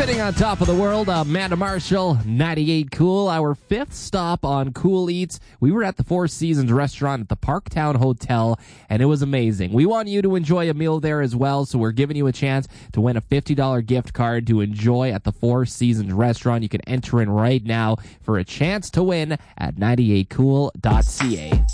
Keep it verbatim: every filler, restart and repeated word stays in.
Sitting on top of the world, Amanda Marshall, ninety-eight Cool. Our fifth stop on Cool Eats. We were at the Four Seasons restaurant at the Parktown Hotel, and it was amazing. We want you to enjoy a meal there as well, so we're giving you a chance to win a fifty dollars gift card to enjoy at the Four Seasons restaurant. You can enter in right now for a chance to win at ninety-eight cool dot c a.